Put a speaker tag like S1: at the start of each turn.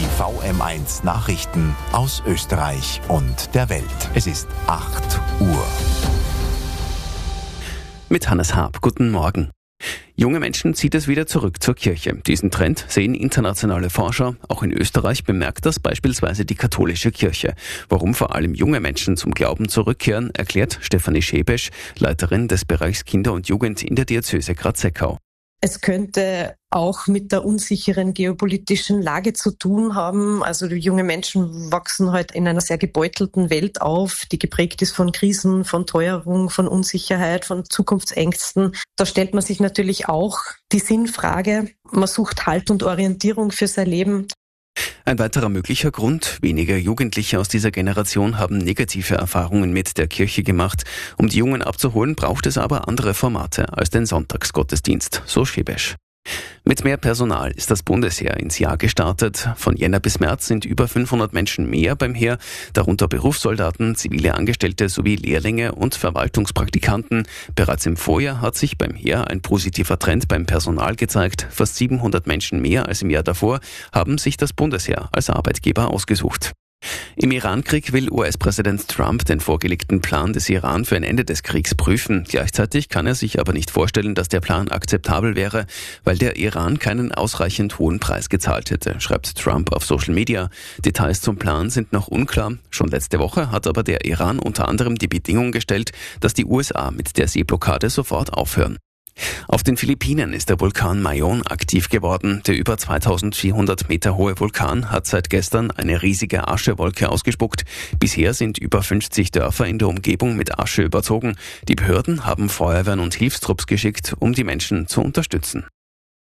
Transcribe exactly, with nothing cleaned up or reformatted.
S1: Die V M eins Nachrichten aus Österreich und der Welt. Es ist acht Uhr.
S2: Mit Hannes Haab. Guten Morgen. Junge Menschen zieht es wieder zurück zur Kirche. Diesen Trend sehen internationale Forscher. Auch in Österreich bemerkt das beispielsweise die katholische Kirche. Warum vor allem junge Menschen zum Glauben zurückkehren, erklärt Stefanie Schebesch, Leiterin des Bereichs Kinder und Jugend in der Diözese Graz-Seckau.
S3: Es könnte auch mit der unsicheren geopolitischen Lage zu tun haben. Also die junge Menschen wachsen heute in einer sehr gebeutelten Welt auf, die geprägt ist von Krisen, von Teuerung, von Unsicherheit, von Zukunftsängsten. Da stellt man sich natürlich auch die Sinnfrage. Man sucht Halt und Orientierung für sein Leben.
S2: Ein weiterer möglicher Grund: weniger Jugendliche aus dieser Generation haben negative Erfahrungen mit der Kirche gemacht. Um die Jungen abzuholen, braucht es aber andere Formate als den Sonntagsgottesdienst, so Schebesch. Mit mehr Personal ist das Bundesheer ins Jahr gestartet. Von Jänner bis März sind über fünfhundert Menschen mehr beim Heer, darunter Berufssoldaten, zivile Angestellte sowie Lehrlinge und Verwaltungspraktikanten. Bereits im Vorjahr hat sich beim Heer ein positiver Trend beim Personal gezeigt. Fast siebenhundert Menschen mehr als im Jahr davor haben sich das Bundesheer als Arbeitgeber ausgesucht. Im Irankrieg will U S-Präsident Trump den vorgelegten Plan des Iran für ein Ende des Kriegs prüfen. Gleichzeitig kann er sich aber nicht vorstellen, dass der Plan akzeptabel wäre, weil der Iran keinen ausreichend hohen Preis gezahlt hätte, schreibt Trump auf Social Media. Details zum Plan sind noch unklar. Schon letzte Woche hat aber der Iran unter anderem die Bedingung gestellt, dass die U S A mit der Seeblockade sofort aufhören. Auf den Philippinen ist der Vulkan Mayon aktiv geworden. Der über zweitausendvierhundert Meter hohe Vulkan hat seit gestern eine riesige Aschewolke ausgespuckt. Bisher sind über fünfzig Dörfer in der Umgebung mit Asche überzogen. Die Behörden haben Feuerwehren und Hilfstrupps geschickt, um die Menschen zu unterstützen.